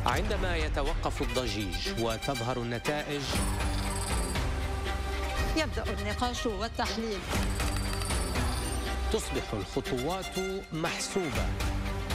عندما يتوقف الضجيج وتظهر النتائج يبدأ النقاش والتحليل. تصبح الخطوات محسوبة.